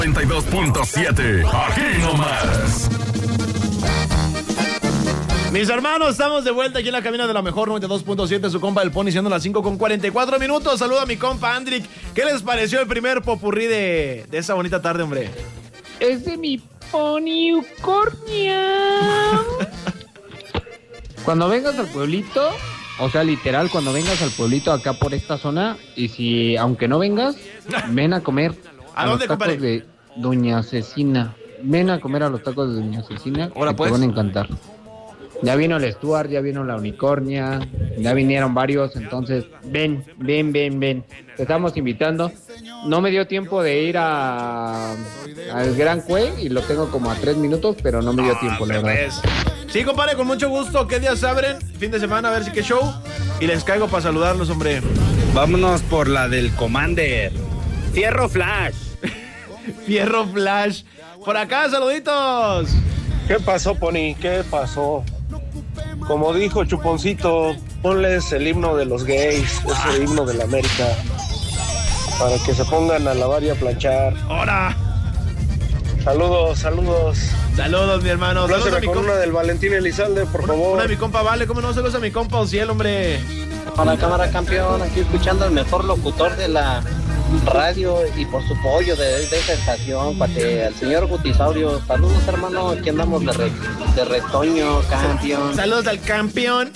92.7, aquí nomás. Mis hermanos, estamos de vuelta aquí en la cabina de la mejor 92.7, su compa del Pony, siendo las 5:44. Saludo a mi compa Andrick. ¿Qué les pareció el primer popurrí de esa bonita tarde, hombre? Es de mi Pony Unicornia. Cuando vengas al pueblito, o sea, literal, cuando vengas al pueblito acá por esta zona, y si, aunque no vengas, ven a comer ¿A dónde, los tacos compadre? de Doña Cecina. Ven a comer a los tacos de Doña Cecina, Ahora, que pues. te van a encantar. Ya vino el Stuart, ya vino la Unicornia, ya vinieron varios, entonces ven. Te estamos invitando. No me dio tiempo de ir al Gran Cue y lo tengo como a 3 minutos, pero no me dio tiempo, la verdad. Pues. Sí, compadre, con mucho gusto. ¿Qué días abren? Fin de semana, a ver si qué show. Y les caigo para saludarlos, hombre. Vámonos por la del Commander. Fierro Flash. Fierro Flash. Por acá, saluditos. ¿Qué pasó, Pony? ¿Qué pasó? Como dijo Chuponcito, ponles el himno de los gays, es el himno de la América, para que se pongan a lavar y a planchar. ¡Hora! Saludos. Saludos, mi hermano. Saludos a Pláceme mi con compa. una del Valentín Elizalde, por favor. Una de mi compa, vale. ¿Cómo no? Saludos a mi compa Ociel, hombre. Hola, cámara campeón, aquí escuchando al mejor locutor de la radio y por su pollo de esa estación, pate, al señor Gutisaurio. Saludos, hermano, aquí andamos de retoño, campeón. Saludos al campeón.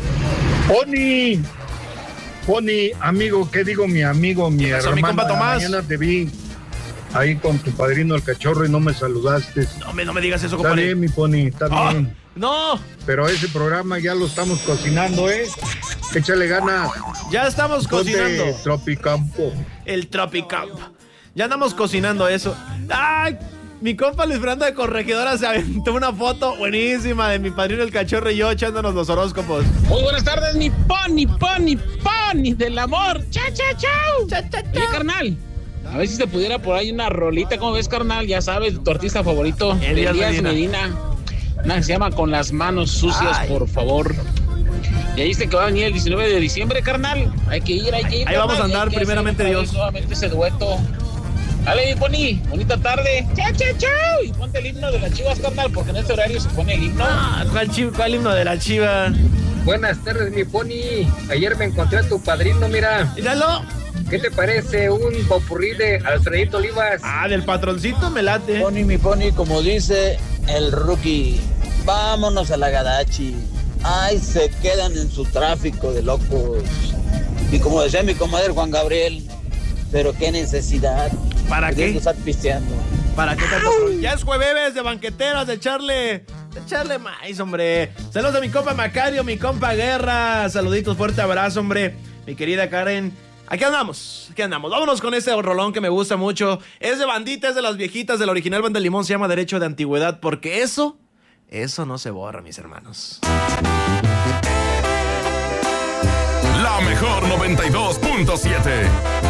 Pony, amigo, ¿qué digo? Mi amigo, mi pasó, hermano. mi compa Tomás? Mañana te vi ahí con tu padrino el cachorro y no me saludaste. No me digas eso, Está compadre. bien, mi Pony, está bien. ¡No! Pero ese programa ya lo estamos cocinando, ¿eh? Échale ganas. Ya estamos cocinando. Ponte Tropicampo. El Tropicamp. Ya andamos cocinando eso. ¡Ay! Mi compa Luis Fernando de Corregidora se aventó una foto buenísima de mi padrino el cachorro y yo echándonos los horóscopos. Muy buenas tardes, mi Pony del amor. Chao. Oye, carnal, a ver si se pudiera por ahí una rolita. ¿Cómo ves, carnal? Ya sabes, tu artista favorito, Elías Elías Medina. Una que se llama Con las manos sucias, por favor. Ya viste que va a venir el 19 de diciembre, carnal. Hay que ir. Ahí carnal, vamos a andar, hay que primeramente hacer Dios. nuevamente ese dueto. Dale, mi Pony, bonita tarde. Chao. Y ponte el himno de las Chivas, carnal, porque en este horario se pone el himno. ¿Cuál himno de la Chiva? Buenas tardes, mi Pony. Ayer me encontré a tu padrino, mira. Míralo. ¿Qué te parece un popurrí de Alfredito Olivas? Del patroncito me late. Mi Pony, como dice el rookie, vámonos a la Gadachi. Ay, se quedan en su tráfico de locos. Y como decía mi comadre Juan Gabriel, pero qué necesidad. ¿Para qué? De estar pisteando. ¿Para qué tanto? Ya es jueves de banqueteras, de echarle maíz, hombre. Saludos a mi compa Macario, mi compa Guerra. Saluditos, fuerte abrazo, hombre. Mi querida Karen. Aquí andamos. Vámonos con este rolón que me gusta mucho. Es de bandita, es de las viejitas, de la original Banda Limón. Se llama Derecho de Antigüedad, porque eso no se borra, mis hermanos. La mejor 92.7.